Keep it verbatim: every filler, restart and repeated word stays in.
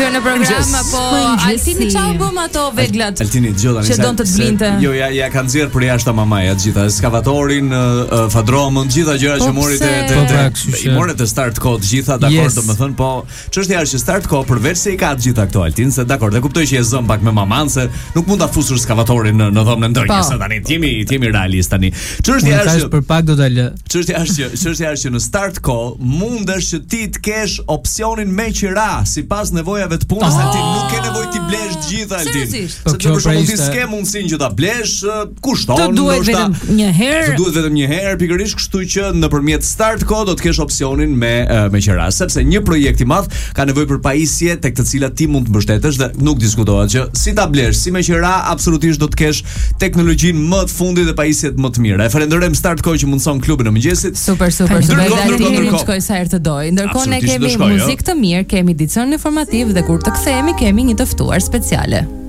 kthyer në program apo Altini çau bëm ato veglat. Altini dëgjoj tani. Që don të të blinte. Jo, ja ja kanë nxjerr për jashtë mamaja të gjitha, ekskavatorin, fadromën, të gjitha gjërat që mori te i morën te Start Co të gjitha, dakord, domethënë, po çështja është që Start Co përveç se i ka të gjitha këto Altin, se dakord, e kuptoj që e zëm pak me maman se nuk mund ta fusësh ekskavatorin në në dhomën e ndonjëse tani, jemi jemi realist tani. Çështja është për pak do ta lë. Çështja është që çështja është që në Start Co mundesh që ti të kesh opsionin me qira sipas nevojave të punës, Altin, nuk ke nevojë ti blesh të gjitha Altin. Se për shembull ti s'ke mundësinë që ta blesh, kushton, të duhet vetëm një herë. Të duhet vetëm një herë, pikërisht, kështu që nëpërmjet Start Co do të kesh opsionin me me qira, sepse një projekt i madh ka nevojë për pajisje tek të cilat ti mund të mbështetesh dhe nuk diskutohet që si ta blesh, si me qira, absolutisht do të kesh teknologjinë më të fundit dhe pajisjet më të mira. E falenderojmë Start Co që mundson klubin e mëngjesit. Super, super, super. Altini të shkoj sa herë të doj. Ndërkohë ne kemi muzikë të mirë, kemi edicion informativ dhe kur të kthehemi kemi një të ftuar speciale.